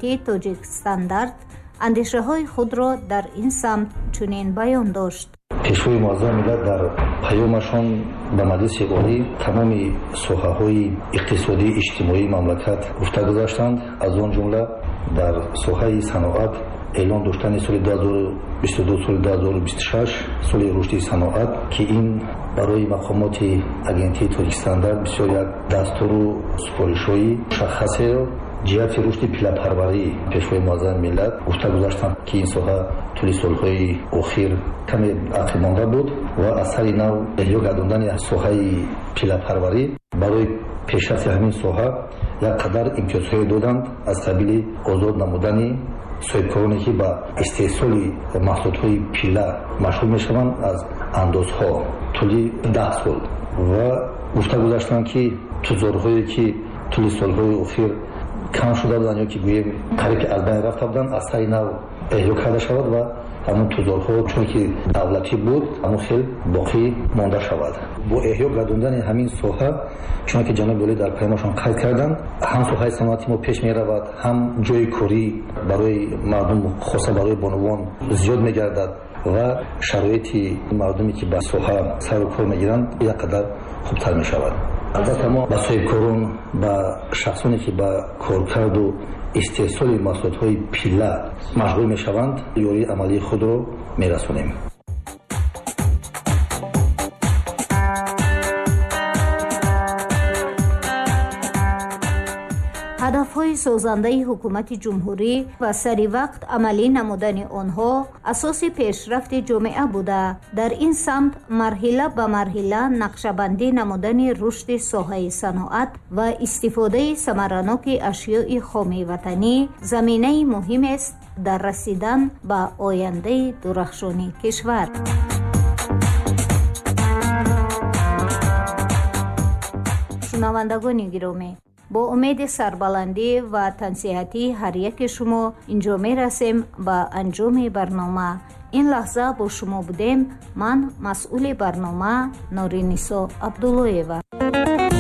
агентии Тоҷикстандард андешаҳои худро дар ин самт чунин баён дошт. пешвои муаззами миллат дар паёмашон ба маҷлиси олӣ тамоми соҳаҳои иқтисодии иҷтимоии мамлакат гуфта гузаштанд. аз он ҷумла дар соҳаи саноат эълон доштани соли 2022 соли 2026 соли рушди саноат ки ин барои мақомоти агентии Тоҷикстандард бисёр як дастуру супоришҳои мушаххасе ҷиҳати рушди пилапарварӣ пешвои муаззами миллат гуфта гузаштанд ки ин соҳа тӯли солҳои охир каме ақибмонда буд ва аз сари нав эҳё гардондани соҳаи пилапарварӣ барои пешрафти ҳамин соҳа як қадар имтиёзҳое доданд аз қабили озод намудани соҳибкороне ки ба истеҳсоли маҳсулотҳои пила машғул мешаванд аз андозҳо тӯли 10 сол ва гуфта гузаштанд ки тузорҳое ки тӯли солҳои охир кам шуда буданд ё ки гӯем қариб аз байн рафта буданд аз сари нав эҳё карда шавад ва ҳамун тузорҳо чуне ки давлатӣ буд ҳамун хел боқӣ монда шавад. бо эҳё гардондани ҳамин соҳа чуне ки ҷаноби олӣ дар паёмашон қайд карданд ҳам соҳаи саноати мо пеш меравад ҳам ҷои корӣ барои мардум хоса барои бонувон зиёд мегардад ва шароити мардуме ки ба соҳа сару кор мегиранд як қадар хубтар мешавад. албатта мо ба соҳибкорон ба шахсоне ки ба коркарду истеҳсоли маҳсулотҳои пилла машғул мешаванд ёрии амалии худро мерасонем. ҳадафҳои созандаи ҳукумати ҷумҳурӣ ва сари вақт амалӣ намудани онҳо асоси пешрафти ҷомеа буда дар ин самт марҳила ба марҳила нақшабандӣ намудани рушди соҳаи саноат ва истифодаи самараноки ашёи хоми ватанӣ заминаи муҳимест дар расидан ба ояндаи дурахшони кишвар. шунавандагони гиромӣ, бо умеди сарбаландӣ ва тансиҳатии ҳар яки шумо инҷо мерасем ба анҷоми барнома. ин лаҳза бо шумо будем. ман масъули барнома Норинисо Абдуллоева.